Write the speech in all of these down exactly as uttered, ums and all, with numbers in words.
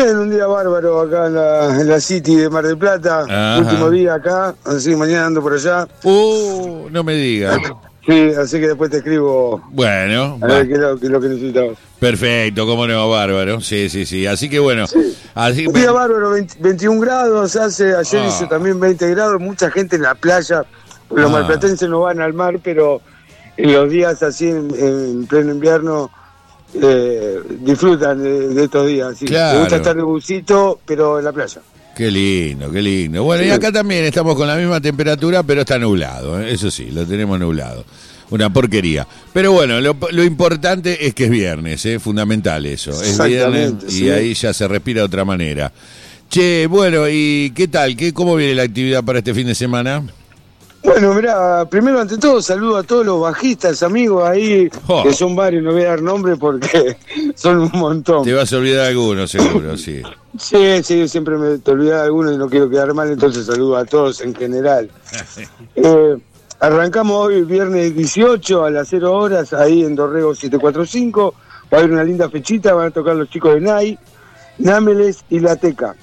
Bien, un día bárbaro acá en la, en la City de Mar del Plata. Ajá. Último día acá, así que mañana ando por allá. Uh, no me digas. Sí, así que después te escribo Bueno, a va. ver qué es lo, qué es lo que necesitabas. Perfecto, cómo no, bárbaro. Sí, sí, sí. Así que bueno. Sí. Así Un me- día bárbaro, veinte, veintiún grados hace, ayer Ah. hizo también veinte grados, mucha gente en la playa. Los Ah. marplatenses no van al mar, pero en los días así en, en pleno invierno eh, disfrutan de, de estos días. Así. Claro. Les gusta estar de busito, pero en la playa. Qué lindo, qué lindo. Bueno, y Sí. acá también estamos con la misma temperatura, pero está nublado, ¿eh? Eso sí, lo tenemos nublado. Una porquería. Pero bueno, lo, lo importante es que es viernes, ¿eh? Fundamental eso. Es viernes Exactamente, y sí. ahí ya se respira de otra manera. Che, bueno, ¿y qué tal? ¿Qué, ¿Cómo viene la actividad para este fin de semana? Bueno, mira, primero ante todo saludo a todos los bajistas, amigos ahí, Oh. que son varios, no voy a dar nombre porque son un montón. Te vas a olvidar de alguno, seguro, sí. Sí, sí, siempre me te olvidé de alguno y no quiero quedar mal, entonces saludo a todos en general. Eh, arrancamos hoy viernes dieciocho a las cero horas, ahí en Dorrego setecientos cuarenta y cinco, va a haber una linda fechita, van a tocar los chicos de N A I, Námeles y La Teca.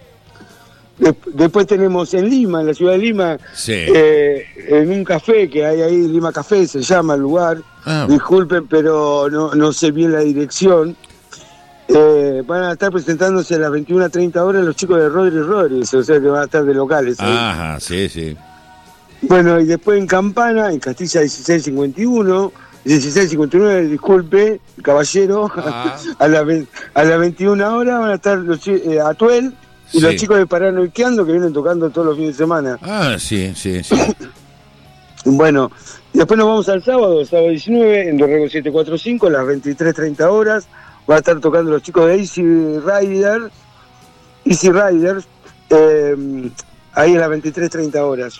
De- después tenemos en Lima, en la ciudad de Lima, Sí. eh, en un café que hay ahí, Lima Café se llama el lugar, Ah. disculpen, pero no, no sé bien la dirección. Eh, van a estar presentándose a las veintiuna a treinta horas los chicos de Rodri Rodríguez, o sea que van a estar de locales ahí. Ajá, sí, sí. Bueno, y después en Campana, en Castilla dieciséis cincuenta y uno, dieciséis cincuenta y nueve, disculpe, caballero, Ah. a las ve- a las veintiuna horas van a estar los chi- eh, Atuel y Sí. los chicos de Paranoiqueando que vienen tocando todos los fines de semana. Ah, sí, sí, sí. Bueno, y después nos vamos al sábado, sábado diecinueve, en Dorrego setecientos cuarenta y cinco, a las veintitrés treinta horas, van a estar tocando los chicos de Easy Rider, Easy Riders, eh, ahí a las veintitrés treinta horas.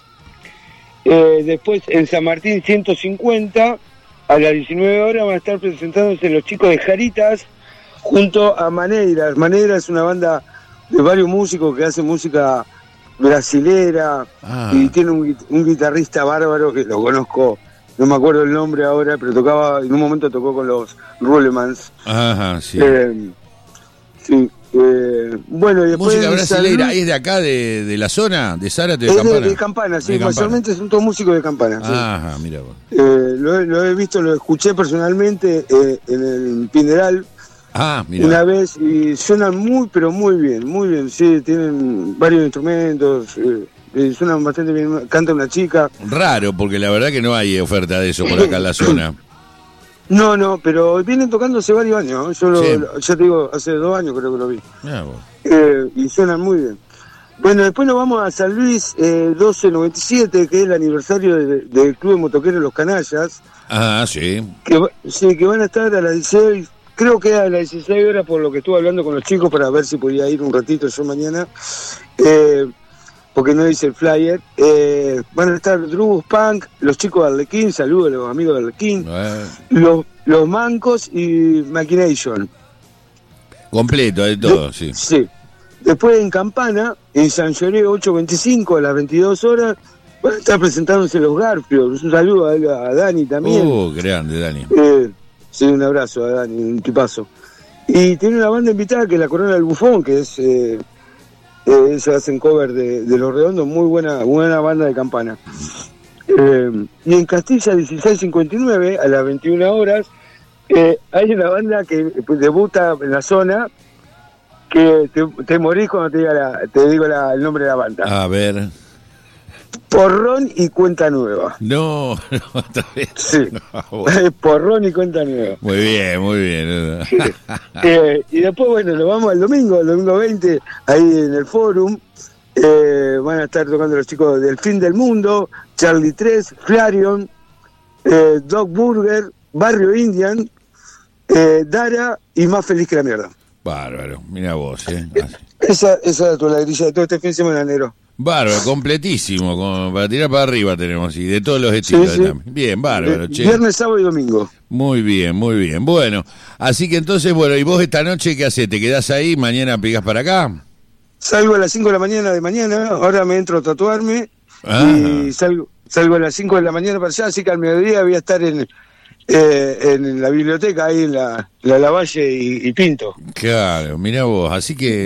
Eh, después en San Martín ciento cincuenta, a las diecinueve horas van a estar presentándose los chicos de Jaritas junto a Maneiras. Maneiras es una banda de varios músicos que hacen música brasilera Ah. y tiene un, gui- un guitarrista bárbaro que lo conozco, no me acuerdo el nombre ahora, pero tocaba, en un momento tocó con los Rulemans. Ajá, sí. Eh, sí, eh, bueno, y después Música en San brasileira, Luis- ¿es de acá, de, de la zona, de Zárate, de es de, Campana? de Campana, sí, De Campana. mayormente son todos músicos de Campana. sí. Ajá, mira vos. Eh, lo, he- lo he visto, lo escuché personalmente eh, en el Pineral Ah, mira. una vez y suenan muy, pero muy bien, muy bien. Sí, tienen varios instrumentos, eh, eh, suenan bastante bien. Canta una chica. Raro, porque la verdad que no hay oferta de eso por acá en la zona. No, no, pero vienen tocando hace varios años. ¿eh? Yo lo, Sí. lo- ya te digo, hace dos años creo que lo vi. Mirá vos. Eh, y suenan muy bien. Bueno, después nos vamos a San Luis eh, doce noventa y siete, que es el aniversario de- del Club de Motoqueros Los Canallas. Ah, sí. Que, va- sí, que van a estar a las dieciséis, creo que a las dieciséis horas, por lo que estuve hablando con los chicos para ver si podía ir un ratito yo mañana, eh, porque no dice el flyer. Eh, van a estar Drubus Punk, los chicos de Arlequín, saludos a los amigos de Arlequín, Eh, los, los Mancos y Machination. completo, de todo, sí. Sí. Después en Campana, en San Lloré ocho veinticinco, a las veintidós horas, van a estar presentándose los Garfios. Un saludo a, a Dani también. Uh, grande, Dani. Eh, sí, un abrazo a Dani, un tipazo. Y tiene una banda invitada que es la Corona del Bufón, que es, eh, eh, ellos hacen cover de, de Los Redondos, muy buena, buena banda de Campana. Eh, y en Castilla dieciséis cincuenta y nueve, a las veintiuna horas, eh, hay una banda que pues, debuta en la zona, que te, te morís cuando te, diga la- te digo la- el nombre de la banda. A ver. Porrón y Cuenta Nueva. No, no, está bien. Sí, No, bueno. Porrón y Cuenta Nueva. Muy bien, muy bien. Eh, y después, bueno, nos vamos al domingo, el domingo veinte, ahí en el Forum. Eh, van a estar tocando los chicos del Fin del Mundo, Charlie tres, Flareon, eh, Dog Burger, Barrio Indian, eh, Dara y Más Feliz que la Mierda. Bárbaro, mira vos, ¿eh? Así. Esa, esa es tu ladrilla de todo este fin de semana, Nero. Bárbaro, completísimo, como para tirar para arriba tenemos, y de todos los estilos. Sí, sí. también. Bien, bárbaro, Eh, che. Viernes, sábado y domingo. Muy bien, muy bien. Bueno, así que entonces, bueno, ¿y vos esta noche qué haces? ¿Te quedás ahí, mañana pegás para acá? Salgo a las cinco de la mañana de mañana, ahora me entro a tatuarme Ah. y salgo, salgo a las cinco de la mañana para allá, así que al mediodía voy a estar en, eh, en la biblioteca, ahí en la, la Lavalle y, y Pinto. Claro, mira vos, así que